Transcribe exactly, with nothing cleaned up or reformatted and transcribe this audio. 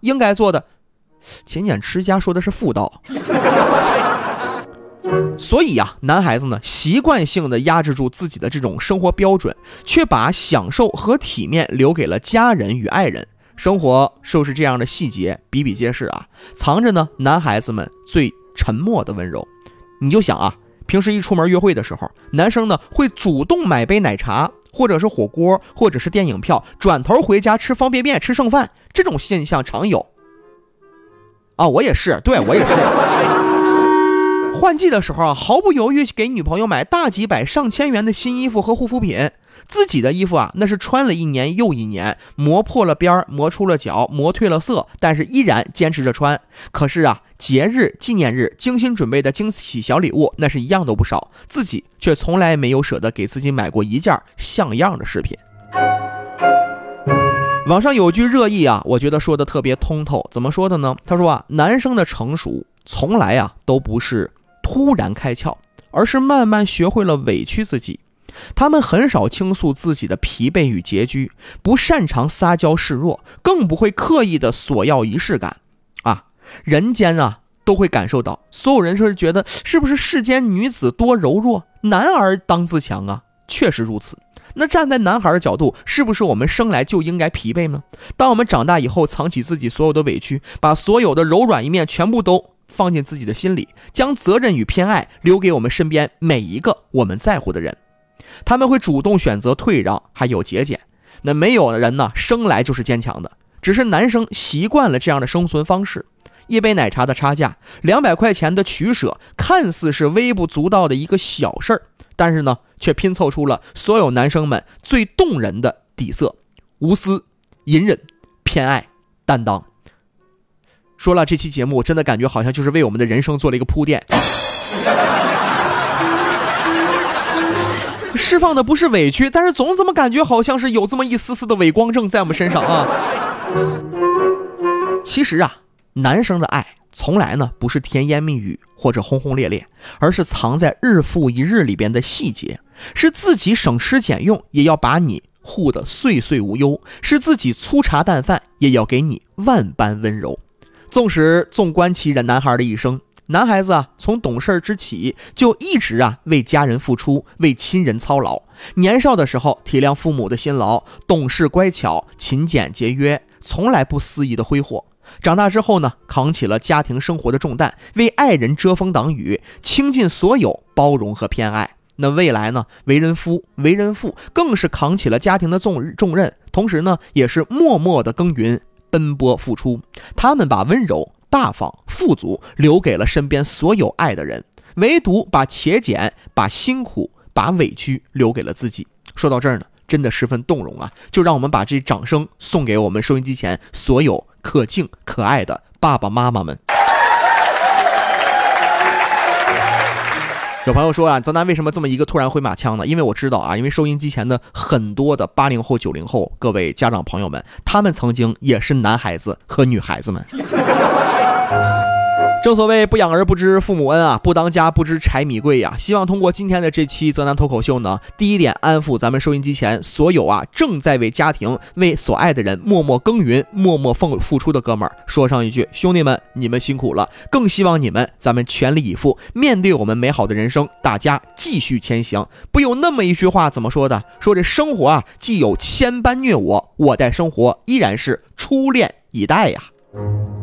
应该做的。勤俭持家说的是妇道。所以啊，男孩子呢习惯性的压制住自己的这种生活标准，却把享受和体面留给了家人与爱人。生活就是这样的细节比比皆是啊，藏着呢男孩子们最沉默的温柔。你就想啊，平时一出门约会的时候，男生呢会主动买杯奶茶，或者是火锅，或者是电影票，转头回家吃方便面吃剩饭，这种现象常有啊。我也是，对我也是。换季的时候啊，毫不犹豫给女朋友买大几百上千元的新衣服和护肤品，自己的衣服啊那是穿了一年又一年，磨破了边，磨出了角，磨褪了色，但是依然坚持着穿。可是啊，节日纪念日精心准备的惊喜小礼物那是一样都不少，自己却从来没有舍得给自己买过一件像样的饰品。网上有句热议啊，我觉得说的特别通透。怎么说的呢？他说啊，男生的成熟从来啊都不是突然开窍，而是慢慢学会了委屈自己。他们很少倾诉自己的疲惫与拮据，不擅长撒娇示弱，更不会刻意的索要仪式感啊。人间啊都会感受到，所有人是觉得是不是世间女子多柔弱，男儿当自强啊？确实如此。那站在男孩的角度，是不是我们生来就应该疲惫呢？当我们长大以后，藏起自己所有的委屈，把所有的柔软一面全部都放进自己的心里，将责任与偏爱留给我们身边每一个我们在乎的人。他们会主动选择退让还有节俭。那没有的人呢，生来就是坚强的，只是男生习惯了这样的生存方式。一杯奶茶的差价，两百块钱的取舍，看似是微不足道的一个小事儿，但是呢却拼凑出了所有男生们最动人的底色：无私、隐忍、偏爱、担当。说了这期节目，真的感觉好像就是为我们的人生做了一个铺垫。释放的不是委屈，但是总怎么感觉好像是有这么一丝丝的伪光正在我们身上啊。其实啊，男生的爱从来呢不是甜言蜜语或者轰轰烈烈，而是藏在日复一日里边的细节，是自己省吃俭用也要把你护得岁岁无忧，是自己粗茶淡饭也要给你万般温柔。纵使纵观其人男孩的一生，男孩子啊从懂事之起就一直啊为家人付出，为亲人操劳。年少的时候体谅父母的辛劳，懂事乖巧，勤俭节约，从来不肆意的挥霍。长大之后呢，扛起了家庭生活的重担，为爱人遮风挡雨，倾尽所有包容和偏爱。那未来呢，为人夫为人父，更是扛起了家庭的重重任，同时呢也是默默的耕耘奔波付出。他们把温柔大方富足留给了身边所有爱的人，唯独把节俭把辛苦把委屈留给了自己。说到这儿呢，真的十分动容啊！就让我们把这掌声送给我们收音机前所有可敬可爱的爸爸妈妈们。有朋友说啊，泽南为什么这么一个突然挥马枪呢？因为我知道啊，因为收音机前的很多的八零后九零后各位家长朋友们，他们曾经也是男孩子和女孩子们。正所谓不养儿不知父母恩啊，不当家不知柴米贵呀、啊。希望通过今天的这期泽南脱口秀呢，第一点安抚咱们收音机前所有啊正在为家庭为所爱的人默默耕耘默默奉付出的哥们儿，说上一句兄弟们你们辛苦了。更希望你们咱们全力以赴面对我们美好的人生，大家继续前行。不有那么一句话怎么说的，说这生活啊既有千般虐我，我待生活依然是初恋以待呀。